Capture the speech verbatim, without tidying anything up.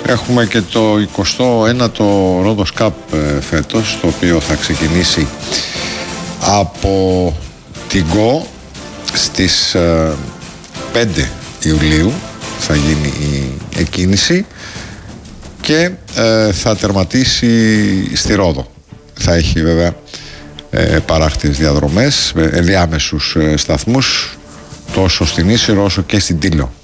Έχουμε και το εικοστό ένατο Rhodos Cup φέτος, το οποίο θα ξεκινήσει από την Go στις πέντε Ιουλίου, θα γίνει η εκκίνηση και ε, θα τερματίσει στη Ρόδο. Θα έχει βέβαια ε, παράκτιες διαδρομές με ενδιάμεσους ε, σταθμούς τόσο στην Ίσυρο όσο και στην Τήλο.